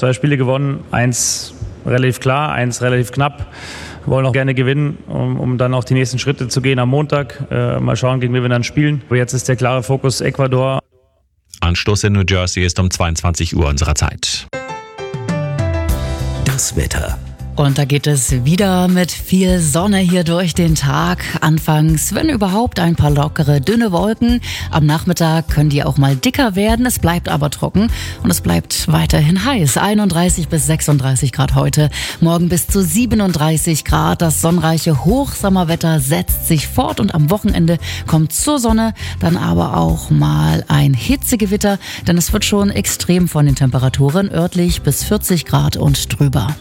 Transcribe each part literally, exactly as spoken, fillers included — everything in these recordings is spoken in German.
zwei Spiele gewonnen, eins relativ klar, eins relativ knapp. Wir wollen auch gerne gewinnen, um, um dann auch die nächsten Schritte zu gehen am Montag. Äh, mal schauen, gegen wen wir dann spielen. Aber jetzt ist der klare Fokus Ecuador. Anstoß in New Jersey ist um zweiundzwanzig Uhr unserer Zeit. Das Wetter. Und da geht es wieder mit viel Sonne hier durch den Tag. Anfangs, wenn überhaupt, ein paar lockere, dünne Wolken. Am Nachmittag können die auch mal dicker werden. Es bleibt aber trocken und es bleibt weiterhin heiß. einunddreißig bis sechsunddreißig Grad heute. Morgen bis zu siebenunddreißig Grad. Das sonnenreiche Hochsommerwetter setzt sich fort und am Wochenende kommt zur Sonne dann aber auch mal ein Hitzegewitter, denn es wird schon extrem von den Temperaturen, örtlich bis vierzig Grad und drüber.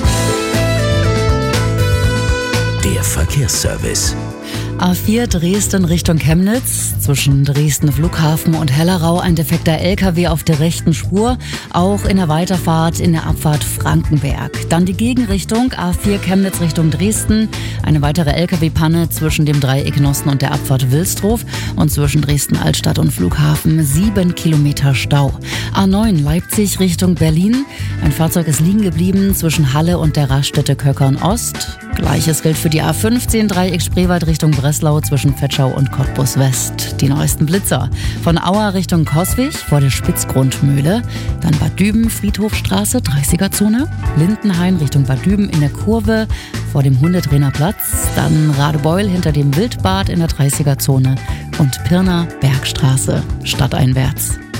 Der Verkehrsservice. A vier Dresden Richtung Chemnitz. Zwischen Dresden Flughafen und Hellerau ein defekter L K W auf der rechten Spur. Auch in der Weiterfahrt in der Abfahrt Frankenberg. Dann die Gegenrichtung A vier Chemnitz Richtung Dresden. Eine weitere L K W-Panne zwischen dem Dreieck Nossen und der Abfahrt Wilsdruf. Und zwischen Dresden Altstadt und Flughafen sieben Kilometer Stau. A neun Leipzig Richtung Berlin. Ein Fahrzeug ist liegen geblieben zwischen Halle und der Raststätte Köckern Ost. Gleiches gilt für die A fünfzehn Dreieck Spreewald Richtung Breslau zwischen Vetschau und Cottbus West. Die neuesten Blitzer. Von Auer Richtung Coswig vor der Spitzgrundmühle. Dann Bad Düben, Friedhofstraße, dreißiger-Zone. Lindenhain Richtung Bad Düben in der Kurve vor dem Hundetrainerplatz. Dann Radebeul hinter dem Wildbad in der dreißiger-Zone. Und Pirna Bergstraße stadteinwärts.